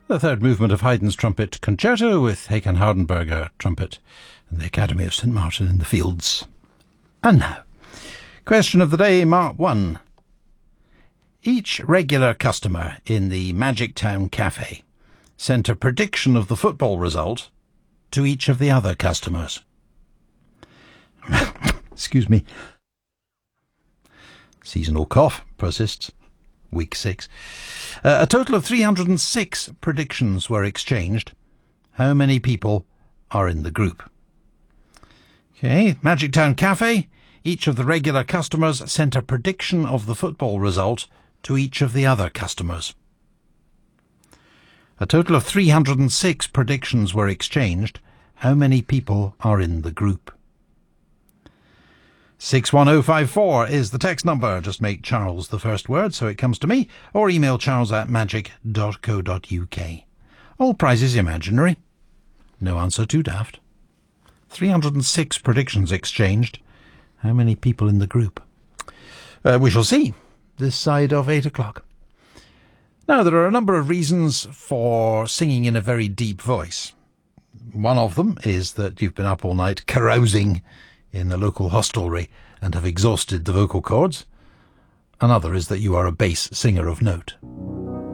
The third movement of Haydn's Trumpet Concerto with Håkan Hardenberger trumpet and the Academy of St. Martin in the Fields. And now, question of the day, Mark 1. Each regular customer in the Magic Town Cafe sent a prediction of the football result to each of the other customers. Excuse me. Seasonal cough persists. Week 6. A total of 306 predictions were exchanged. How many people are in the group? Okay, Magic Town Cafe. Each of the regular customers sent a prediction of the football result to each of the other customers. A total of 306 predictions were exchanged. How many people are in the group? 61054 is the text number. Just make Charles the first word so it comes to me, or email charles@magic.co.uk. All prizes imaginary. No answer too daft. 306 predictions exchanged. How many people in the group? We shall see this side of 8 o'clock. Now, there are a number of reasons for singing in a very deep voice. One of them is that you've been up all night carousing in a local hostelry and have exhausted the vocal cords. Another is that you are a bass singer of note.